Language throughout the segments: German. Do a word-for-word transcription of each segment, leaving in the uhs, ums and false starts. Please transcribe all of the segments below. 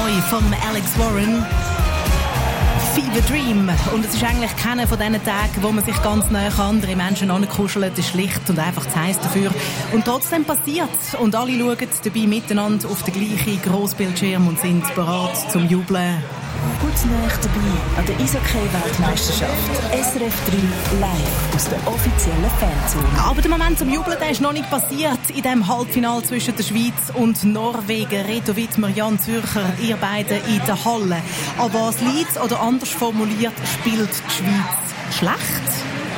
neu von Alex Warren. Fever Dream. Und es ist eigentlich keiner von diesen Tagen, wo man sich ganz nah an andere Menschen ankuschelt. Das ist schlicht und einfach zu heiß dafür. Und trotzdem passiert's. Und alle schauen dabei miteinander auf den gleichen Grossbildschirm und sind bereit zum Jubeln. Gut nahe dabei an der Eishockey-Weltmeisterschaft. S R F drei live aus der offiziellen Fanzone. Aber der Moment zum Jubeln, der ist noch nicht passiert. In dem Halbfinale zwischen der Schweiz und Norwegen. Reto Wittmer, Jan Zürcher, ihr beide in der Halle. Aber das Lied, oder anders formuliert, spielt die Schweiz schlecht?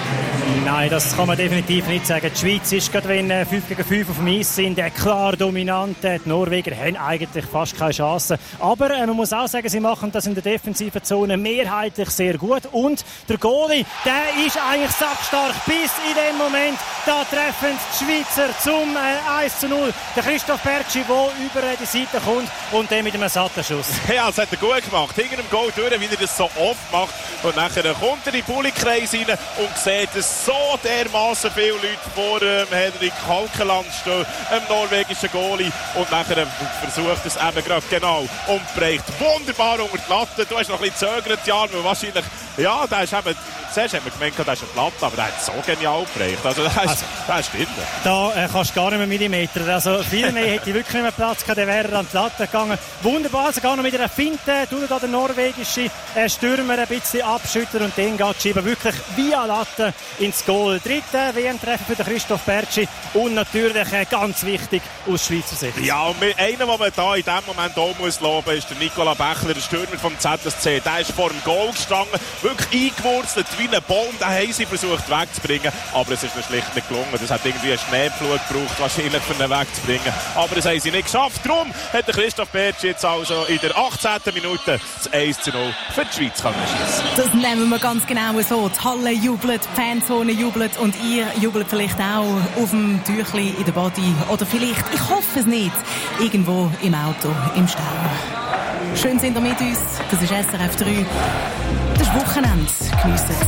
Nein, das kann man definitiv nicht sagen. Die Schweiz ist, gerade wenn fünf gegen fünf auf dem Eis sind, klar dominant. Die Norweger haben eigentlich fast keine Chance. Aber äh, man muss auch sagen, sie machen das in der defensiven Zone mehrheitlich sehr gut. Und der Goalie, der ist eigentlich sackstark bis in dem Moment. Da treffen die Schweizer zum äh, eins zu null. Der Christoph Bertschi, der über die Seite kommt und der mit einem satten Schuss. Ja, das hat er gut gemacht. Hinter dem Goal durch, wie er das so oft macht. Und nachher kommt er in den Bulli-Kreis rein und sieht, dass so dermassen viele Leute vor ähm, Henrik Halkeland stehen, einem norwegischen Goalie. Und nachher versucht es eben gerade genau und bricht wunderbar unter die Latte. Du hast noch ein bisschen zögert, Jan, weil wahrscheinlich, ja, der ist eben, zuerst hat man gemeint, der ist eine Platte, aber der hat so genial gebricht. Also, das ist, also, das ist drin. Da äh, kannst du gar nicht mehr Millimeter. Also, viel mehr hätte ich wirklich nicht mehr Platz gehabt, der wäre an die Latte gegangen. Wunderbar, sogar noch mit einer Finte, tut da der norwegische äh, Stürmer ein bisschen abschüttern und den geht schieben wirklich via Latte ins Goal. Dritte W M-Treffer für den Christoph Bertschi und natürlich äh, ganz wichtig aus Schweizer Sicht. Ja, und einer, den man da in diesem Moment auch muss loben, ist der Nicola Bächler, der Stürmer vom Z S C. Der ist vor dem Goal gestanden, wirklich eingewurzelt wie ein Baum. Den haben sie versucht wegzubringen, aber es ist mir schlicht nicht gelungen. Das hat irgendwie eine Schneepflug gebraucht, wahrscheinlich, für ihn wegzubringen. Aber das haben sie nicht geschafft. Darum hat der Christoph Bertschi jetzt also in der achtzehnten Minute das eins zu null für die Schweiz können schiessen. Das nehmen wir ganz genau so. Die Halle jubelt, die Fanzone jubelt und ihr jubelt vielleicht auch auf dem Tüchli in der Body. Oder vielleicht, ich hoffe es nicht, irgendwo im Auto, im Stau. Schön sind ihr mit uns. Das ist S R F drei. Das ist Wochenende. Geniessen.